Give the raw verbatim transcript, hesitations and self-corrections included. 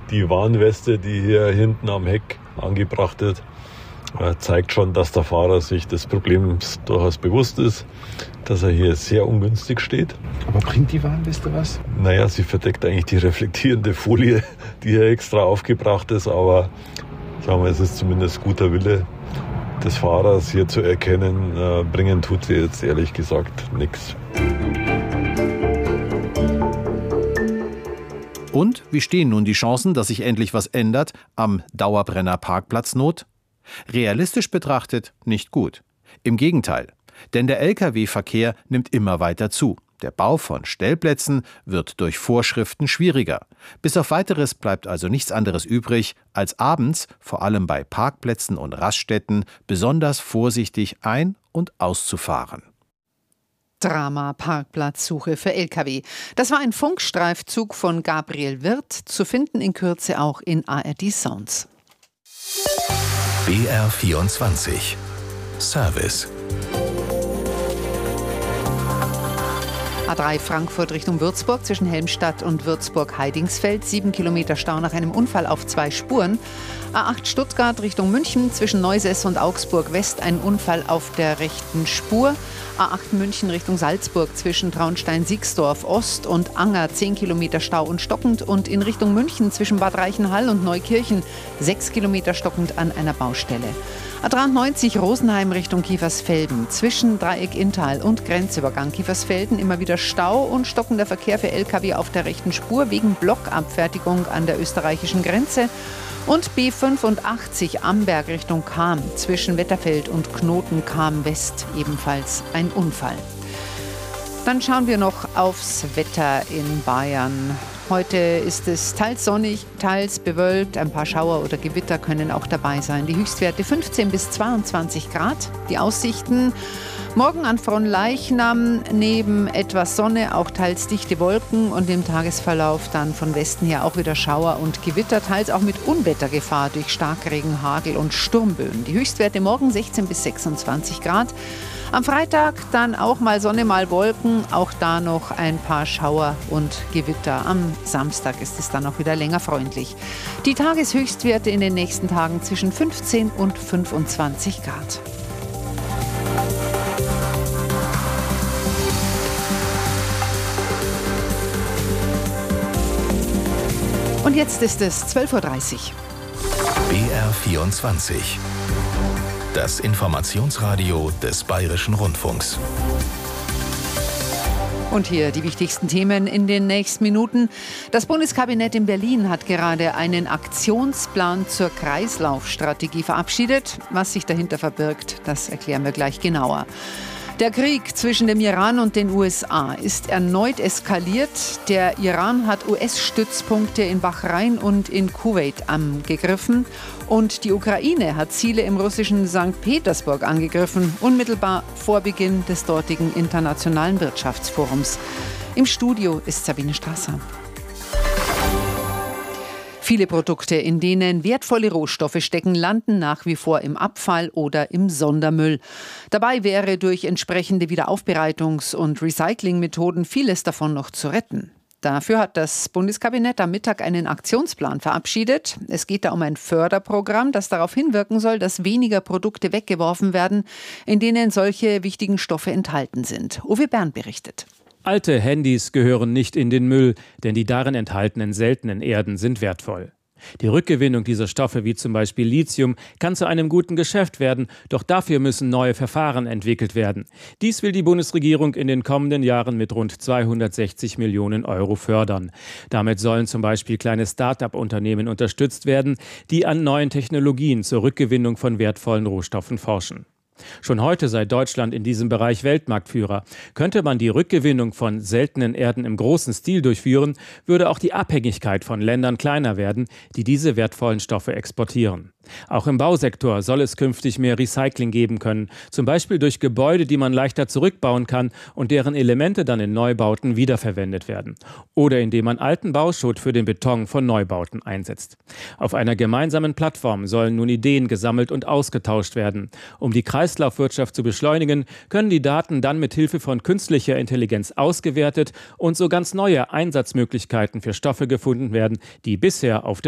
Die Warnweste, die hier hinten am Heck angebracht wird, zeigt schon, dass der Fahrer sich des Problems durchaus bewusst ist, dass er hier sehr ungünstig steht. Aber bringt die Warnweste was? Naja, sie verdeckt eigentlich die reflektierende Folie, die hier extra aufgebracht ist, aber sagen wir, es ist zumindest guter Wille des Fahrers hier zu erkennen. Bringen tut sie jetzt ehrlich gesagt nichts. Und wie stehen nun die Chancen, dass sich endlich was ändert am Dauerbrenner-Parkplatznot? Realistisch betrachtet nicht gut. Im Gegenteil, denn der L K W-Verkehr nimmt immer weiter zu. Der Bau von Stellplätzen wird durch Vorschriften schwieriger. Bis auf Weiteres bleibt also nichts anderes übrig, als abends, vor allem bei Parkplätzen und Raststätten, besonders vorsichtig ein- und auszufahren. Drama Parkplatzsuche für L K W. Das war ein Funkstreifzug von Gabriel Wirth, zu finden in Kürze auch in A R D Sounds. B R vierundzwanzig Service. A drei Frankfurt Richtung Würzburg zwischen Helmstadt und Würzburg-Heidingsfeld. Sieben Kilometer Stau nach einem Unfall auf zwei Spuren. A acht Stuttgart Richtung München zwischen Neusäß und Augsburg West. Ein Unfall auf der rechten Spur. A acht München Richtung Salzburg zwischen Traunstein-Siegsdorf Ost und Anger. Zehn Kilometer Stau und stockend. Und in Richtung München zwischen Bad Reichenhall und Neukirchen. Sechs Kilometer stockend an einer Baustelle. A dreiundneunzig Rosenheim Richtung Kiefersfelden. Zwischen Dreieck Inntal und Grenzübergang Kiefersfelden immer wieder Stau und stockender Verkehr für L K W auf der rechten Spur wegen Blockabfertigung an der österreichischen Grenze. Und B fünfundachtzig Amberg Richtung Cham. Zwischen Wetterfeld und Knoten Cham West ebenfalls ein Unfall. Dann schauen wir noch aufs Wetter in Bayern. Heute ist es teils sonnig, teils bewölkt. Ein paar Schauer oder Gewitter können auch dabei sein. Die Höchstwerte fünfzehn bis zweiundzwanzig Grad. Die Aussichten: morgen an Fronleichnam neben etwas Sonne, auch teils dichte Wolken und im Tagesverlauf dann von Westen her auch wieder Schauer und Gewitter, teils auch mit Unwettergefahr durch Starkregen, Hagel und Sturmböen. Die Höchstwerte morgen sechzehn bis sechsundzwanzig Grad. Am Freitag dann auch mal Sonne, mal Wolken, auch da noch ein paar Schauer und Gewitter. Am Samstag ist es dann auch wieder länger freundlich. Die Tageshöchstwerte in den nächsten Tagen zwischen fünfzehn und fünfundzwanzig Grad. Und jetzt ist es zwölf Uhr dreißig. B R vierundzwanzig. Das Informationsradio des Bayerischen Rundfunks. Und hier die wichtigsten Themen in den nächsten Minuten. Das Bundeskabinett in Berlin hat gerade einen Aktionsplan zur Kreislaufstrategie verabschiedet. Was sich dahinter verbirgt, das erklären wir gleich genauer. Der Krieg zwischen dem Iran und den U S A ist erneut eskaliert. Der Iran hat U S-Stützpunkte in Bahrain und in Kuwait angegriffen. Und die Ukraine hat Ziele im russischen Sankt Petersburg angegriffen, unmittelbar vor Beginn des dortigen Internationalen Wirtschaftsforums. Im Studio ist Sabine Strasser. Viele Produkte, in denen wertvolle Rohstoffe stecken, landen nach wie vor im Abfall oder im Sondermüll. Dabei wäre durch entsprechende Wiederaufbereitungs- und Recyclingmethoden vieles davon noch zu retten. Dafür hat das Bundeskabinett am Mittag einen Aktionsplan verabschiedet. Es geht da um ein Förderprogramm, das darauf hinwirken soll, dass weniger Produkte weggeworfen werden, in denen solche wichtigen Stoffe enthalten sind. Uwe Bern berichtet. Alte Handys gehören nicht in den Müll, denn die darin enthaltenen seltenen Erden sind wertvoll. Die Rückgewinnung dieser Stoffe, wie zum Beispiel Lithium, kann zu einem guten Geschäft werden, doch dafür müssen neue Verfahren entwickelt werden. Dies will die Bundesregierung in den kommenden Jahren mit rund zweihundertsechzig Millionen Euro fördern. Damit sollen zum Beispiel kleine Start-up-Unternehmen unterstützt werden, die an neuen Technologien zur Rückgewinnung von wertvollen Rohstoffen forschen. Schon heute sei Deutschland in diesem Bereich Weltmarktführer. Könnte man die Rückgewinnung von seltenen Erden im großen Stil durchführen, würde auch die Abhängigkeit von Ländern kleiner werden, die diese wertvollen Stoffe exportieren. Auch im Bausektor soll es künftig mehr Recycling geben können, zum Beispiel durch Gebäude, die man leichter zurückbauen kann und deren Elemente dann in Neubauten wiederverwendet werden. Oder indem man alten Bauschutt für den Beton von Neubauten einsetzt. Auf einer gemeinsamen Plattform sollen nun Ideen gesammelt und ausgetauscht werden. Um die Kreislaufwirtschaft zu beschleunigen, können die Daten dann mit Hilfe von künstlicher Intelligenz ausgewertet und so ganz neue Einsatzmöglichkeiten für Stoffe gefunden werden, die bisher auf der